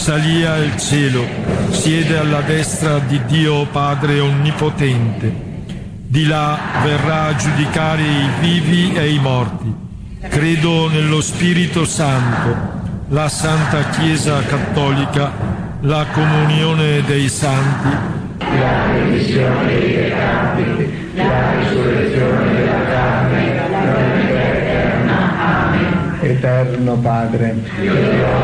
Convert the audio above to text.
salì al cielo, siede alla destra di Dio Padre Onnipotente. Di là verrà a giudicare i vivi e i morti. Credo nello Spirito Santo, la Santa Chiesa Cattolica, la comunione dei santi, la remissione dei peccati, la risurrezione della carne, la vita eterna. Amen. Eterno Padre,